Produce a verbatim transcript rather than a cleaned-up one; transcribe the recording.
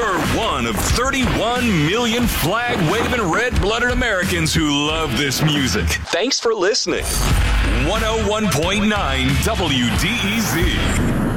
You're one of thirty-one million flag-waving red-blooded Americans who love this music. Thanks for listening. one oh one point nine W D E Z.